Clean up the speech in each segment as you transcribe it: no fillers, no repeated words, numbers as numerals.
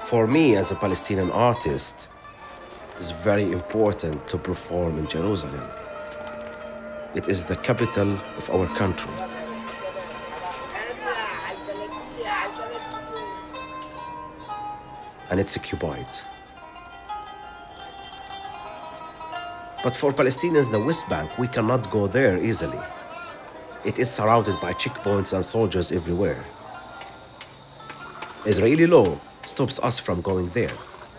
For me, as a Palestinian artist, it's very important to perform in Jerusalem. It is the capital of our country. And it's occupied. But for Palestinians in the West Bank, we cannot go there easily. It is surrounded by checkpoints and soldiers everywhere. Israeli law stops us from going there.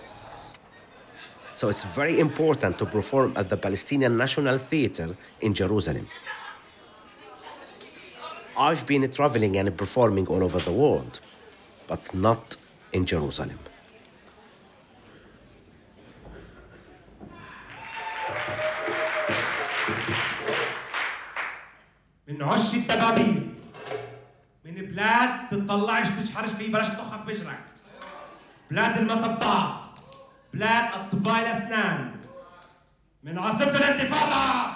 So it's very important to perform at the Palestinian National Theatre in Jerusalem. I've been traveling and performing all over the world, but not in Jerusalem. من عش الدبابير من بلاد تطلعش تشحرش فيه بلاش تخك بجرك بلاد المطبات بلاد اطباء الاسنان من عاصمة الانتفاضة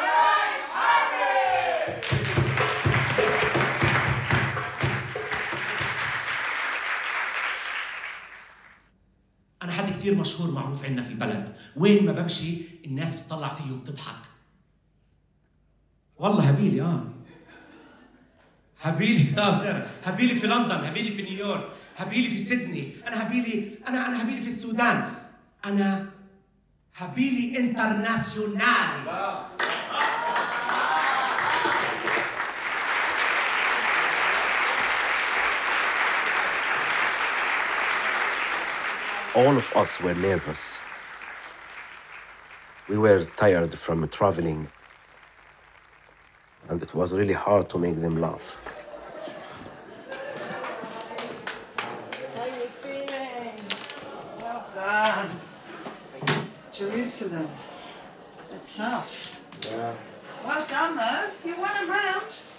أنا حد كثير مشهور معروف عندنا في البلد، وين ما بمشي الناس بتطلع فيه وبتضحك. والله هبيلي هبيلي في لندن، هبيلي في نيويورك، هبيلي في سيدني، أنا هبيلي في السودان، أنا هبيلي انترناسيونالي. All of us were nervous. We were tired from traveling, and it was really hard to make them laugh. How are you feeling? Well done. Jerusalem. It's tough. Yeah. Well done, though. You won a round.